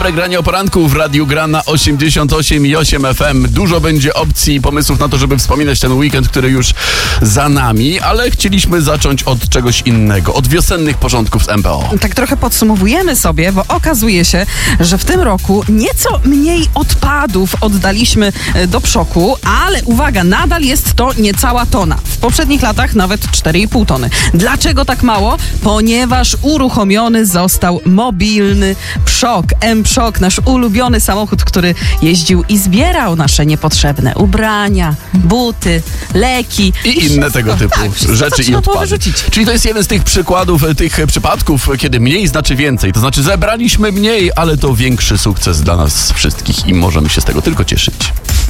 Dobre granie o poranku w Radiu Gra na 88,8 FM. Dużo będzie opcji i pomysłów na to, żeby wspominać ten weekend, który już za nami, ale chcieliśmy zacząć od czegoś innego, od wiosennych porządków z MPO. Tak trochę podsumowujemy sobie, bo okazuje się, że w tym roku nieco mniej odpadów oddaliśmy do przoku, ale uwaga, nadal jest to niecała tona. W poprzednich latach nawet 4,5 tony. Dlaczego tak mało? Ponieważ uruchomiony został mobilny Przok. M-Przok, nasz ulubiony samochód, który jeździł i zbierał nasze niepotrzebne ubrania, buty, leki. I inne tego typu rzeczy i odpady. Czyli to jest jeden z tych przykładów, tych przypadków, kiedy mniej znaczy więcej. To znaczy zebraliśmy mniej, ale to większy sukces dla nas wszystkich i możemy się z tego tylko cieszyć.